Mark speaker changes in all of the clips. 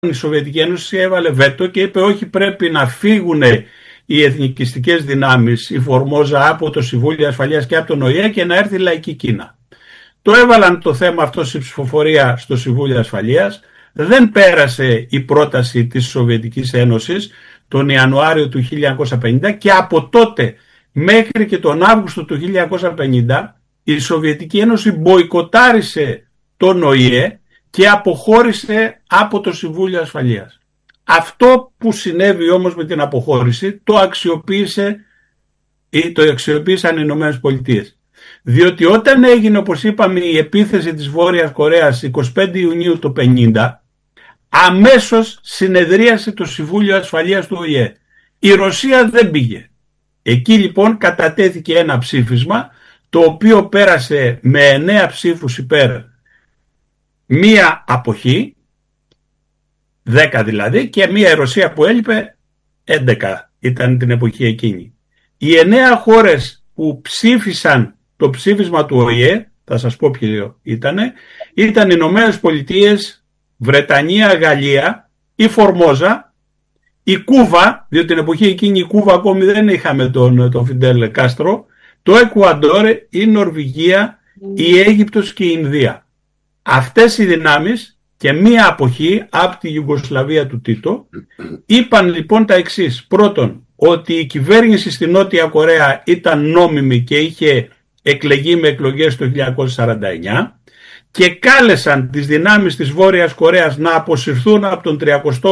Speaker 1: η Σοβιετική Ένωση έβαλε βέτο και είπε όχι, πρέπει να φύγουν οι εθνικιστικές δυνάμεις, η Φορμόζα, από το Συμβούλιο Ασφαλείας και από τον ΟΗΕ και να έρθει η λαϊκή Κίνα. Το έβαλαν το θέμα αυτό στη ψηφοφορία στο Συμβούλιο Ασφαλείας. Δεν πέρασε η πρόταση της Σοβιετικής Ένωσης τον Ιανουάριο του 1950 και από τότε μέχρι και τον Αύγουστο του 1950 η Σοβιετική Ένωση μποϊκοτάρισε τον ΟΗΕ και αποχώρησε από το Συμβούλιο Ασφαλείας. Αυτό που συνέβη όμως με την αποχώρηση το αξιοποίησαν οι Ηνωμένες Πολιτείες. Διότι όταν έγινε, όπως είπαμε, η επίθεση της Βόρειας Κορέας 25 Ιουνίου του 1950, αμέσως συνεδρίασε το Συμβούλιο Ασφαλείας του ΟΗΕ. Η Ρωσία δεν πήγε. Εκεί λοιπόν κατατέθηκε ένα ψήφισμα το οποίο πέρασε με 9 ψήφους υπέρ, μία αποχή, 10 δηλαδή, και μία Ρωσία που έλειπε, 11 ήταν την εποχή εκείνη. Οι 9 χώρες που ψήφισαν το ψήφισμα του ΟΗΕ, θα σας πω ποιο ήταν οι Ηνωμένες Πολιτείες, Βρετανία, Γαλλία, η Φορμόζα, η Κούβα, διότι την εποχή εκείνη η Κούβα ακόμη δεν είχαμε τον Φιντέλ Κάστρο, το Εκουαντόρ, η Νορβηγία, η Αίγυπτος και η Ινδία. Αυτές οι δυνάμεις και μία αποχή από τη Ιουγκοσλαβία του Τίτο είπαν λοιπόν τα εξής. Πρώτον, ότι η κυβέρνηση στη Νότια Κορέα ήταν νόμιμη και είχε εκλεγεί με εκλογές το 1949 και κάλεσαν τις δυνάμεις της Βόρειας Κορέας να αποσυρθούν από τον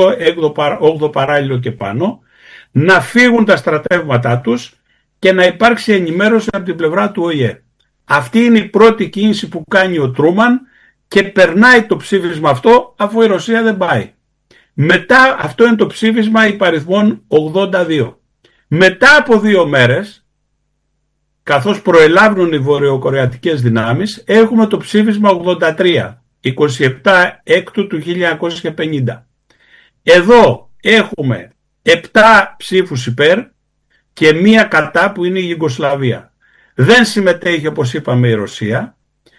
Speaker 1: 38ο παράλληλο και πάνω, να φύγουν τα στρατεύματά τους και να υπάρξει ενημέρωση από την πλευρά του ΟΗΕ. Αυτή είναι η πρώτη κίνηση που κάνει ο Τρούμαν και περνάει το ψήφισμα αυτό αφού η Ρωσία δεν πάει. Μετά, αυτό είναι το ψήφισμα υπαριθμών 82. Μετά από 2 μέρες, καθώς προελάβουν οι βορειοκορεατικές δυνάμεις, έχουμε το ψήφισμα 83, 27 έκτου του 1950. Εδώ έχουμε 7 ψήφους υπέρ και μία κατά που είναι η Ιουγκοσλαβία. Δεν συμμετέχει, όπως είπαμε, η Ρωσία.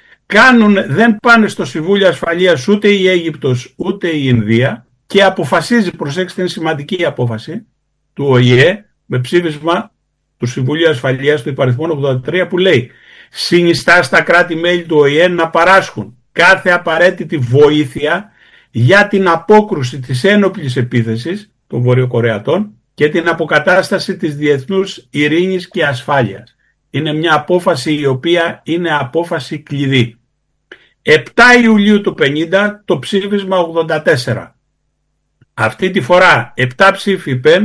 Speaker 1: Δεν πάνε στο Συμβούλιο Ασφαλείας ούτε η Αίγυπτος ούτε η Ινδία και αποφασίζει, προσέξτε, είναι σημαντική απόφαση του ΟΗΕ με ψήφισμα του Συμβουλίου Ασφαλείας του υπαριθμών 83 που λέει συνιστά στα κράτη-μέλη του ΟΗΕ να παράσχουν κάθε απαραίτητη βοήθεια για την απόκρουση της ένοπλης επίθεσης των Βορειοκορεατών και την αποκατάσταση της διεθνούς ειρήνης και ασφάλειας. Είναι μια απόφαση η οποία είναι απόφαση κλειδί. 7 Ιουλίου του 50 το ψήφισμα 84. Αυτή τη φορά 7 ψήφοι υπέρ,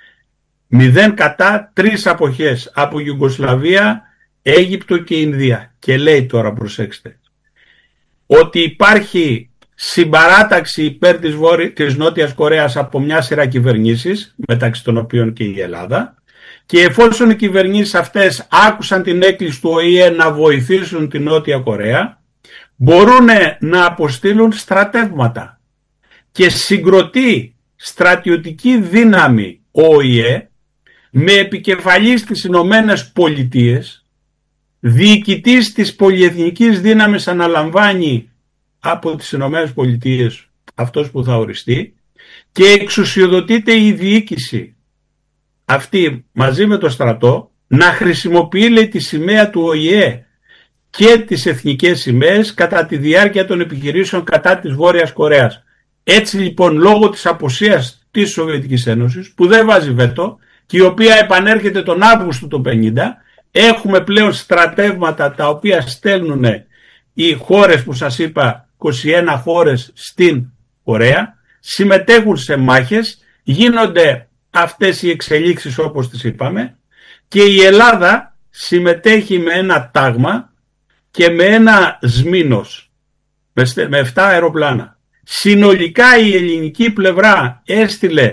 Speaker 1: 0 κατά, 3 αποχές από Ιουγκοσλαβία, Αίγυπτο και Ινδία. Και λέει τώρα, προσέξτε, ότι υπάρχει συμπαράταξη υπέρ της Νότιας Κορέας από μια σειρά κυβερνήσεις, μεταξύ των οποίων και η Ελλάδα, και εφόσον οι κυβερνήσεις αυτές άκουσαν την έκκληση του ΟΗΕ να βοηθήσουν την Νότια Κορέα, μπορούν να αποστείλουν στρατεύματα. Και συγκροτεί στρατιωτική δύναμη ο ΟΗΕ με επικεφαλής τις Ηνωμένες Πολιτείες, διοικητής της πολυεθνικής δύναμης αναλαμβάνει από τις Ηνωμένες Πολιτείες αυτός που θα οριστεί και εξουσιοδοτείται η διοίκηση αυτή μαζί με το στρατό να χρησιμοποιεί, λέει, τη σημαία του ΟΗΕ και τις εθνικές σημαίες κατά τη διάρκεια των επιχειρήσεων κατά της Βόρειας Κορέας. Έτσι λοιπόν, λόγω της απουσίας της Σοβιετικής Ένωσης που δεν βάζει βέτο και η οποία επανέρχεται τον Αύγουστο του 1950, έχουμε πλέον στρατεύματα τα οποία στέλνουν οι χώρες που σας είπα, 21 χώρες στην Κορέα, συμμετέχουν σε μάχες, γίνονται αυτές οι εξελίξεις όπως τις είπαμε και η Ελλάδα συμμετέχει με ένα τάγμα και με ένα σμήνος, με 7 αεροπλάνα. Συνολικά η ελληνική πλευρά έστειλε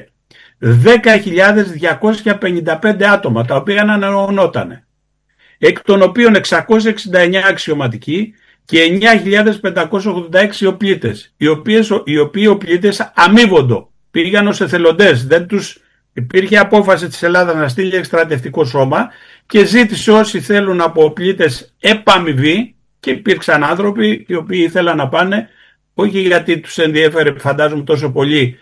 Speaker 1: 10.255 άτομα, τα οποία ανανεωνότανε, εκ των οποίων 669 αξιωματικοί και 9.586 οπλίτες, οι οποίοι οπλίτες αμείβοντο, πήγαν ως εθελοντές, υπήρχε απόφαση της Ελλάδας να στείλει εκστρατευτικό σώμα και ζήτησε όσοι θέλουν από οπλίτες επαμοιβή και υπήρξαν άνθρωποι οι οποίοι ήθελαν να πάνε, όχι γιατί τους ενδιέφερε φαντάζομαι τόσο πολύ